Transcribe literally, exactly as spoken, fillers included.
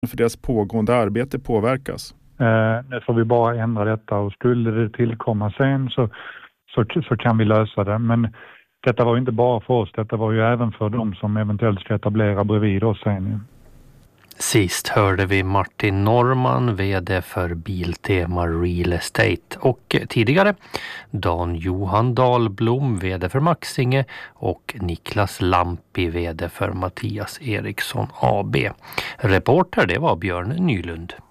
för deras pågående arbete påverkas? Eh, nu får vi bara ändra detta och skulle det tillkomma sen så, så, så kan vi lösa det. Men detta var ju inte bara för oss, detta var ju även för de som eventuellt ska etablera bredvid oss sen. Sist hörde vi Martin Norman, vd för Biltema Real Estate, och tidigare Dan Johan Dahlblom, vd för Maxinge, och Niklas Lampi, vd för Mattias Eriksson A B. Reporter det var Björn Nylund.